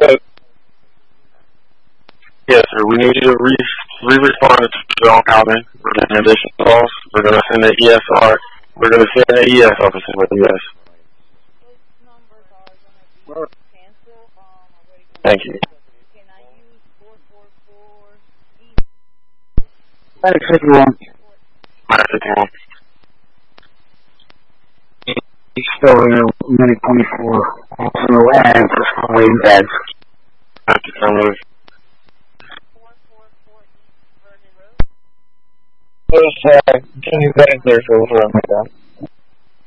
Yes, sir. We need you to re-respond to John Calvin for the transition calls. We're going to send an ESR. We're going to send an ES officer with you guys. Thank you. Medic 51. Medic 51. He's still here, Medic 24. Also, and for waiting beds. Affirmative. Can you get there for over on my dad?